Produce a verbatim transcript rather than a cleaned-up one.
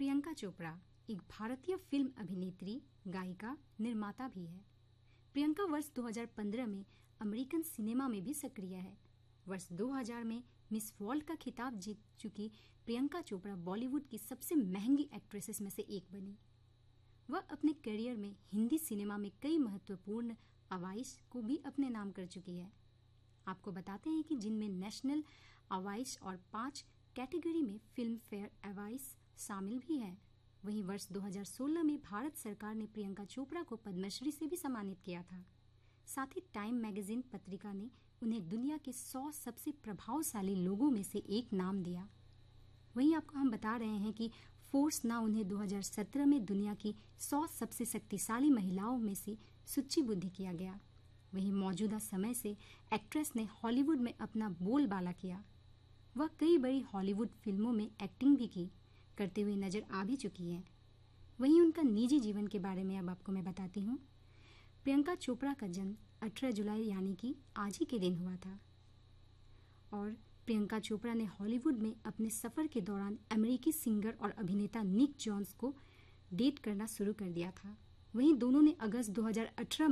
प्रियंका चोपड़ा एक भारतीय फिल्म अभिनेत्री, गायिका, निर्माता भी है। प्रियंका वर्ष दो हज़ार पंद्रह में अमेरिकन सिनेमा में भी सक्रिय है। वर्ष दो हज़ार में मिस वर्ल्ड का खिताब जीत चुकी प्रियंका चोपड़ा बॉलीवुड की सबसे महंगी एक्ट्रेसेस में से एक बनी। वह अपने करियर में हिंदी सिनेमा में कई महत्वपूर्ण अवार्ड्स को भी अपने नाम कर चुकी है। आपको बताते हैं कि जिनमें नेशनल अवार्ड्स और पांच कैटेगरी में फिल्म फेयर अवार्ड्स शामिल भी हैं। वहीं वर्ष दो हज़ार सोलह में भारत सरकार ने प्रियंका चोपड़ा को पद्मश्री से भी सम्मानित किया था। साथ ही टाइम मैगजीन पत्रिका ने उन्हें दुनिया के सौ सबसे प्रभावशाली लोगों में से एक नाम दिया। वहीं आपको हम बता रहे हैं कि फोर्स ना उन्हें दो हज़ार सत्रह में दुनिया की सौ सबसे शक्तिशाली महिलाओं में से सूचीबद्ध किया गया। वहीं मौजूदा समय से एक्ट्रेस ने हॉलीवुड में अपना बोलबाला किया। वह कई बड़ी हॉलीवुड फिल्मों में एक्टिंग भी की करते हुए नजर आ भी चुकी हैं। वहीं उनका निजी जीवन के बारे में अब आपको मैं बताती हूँ। प्रियंका चोपड़ा का जन्म अठारह जुलाई यानी कि आज ही के दिन हुआ था और प्रियंका चोपड़ा ने हॉलीवुड में अपने सफर के दौरान अमेरिकी सिंगर और अभिनेता निक जोन्स को डेट करना शुरू कर दिया था। वहीं दोनों ने अगस्त दो हज़ार अठारह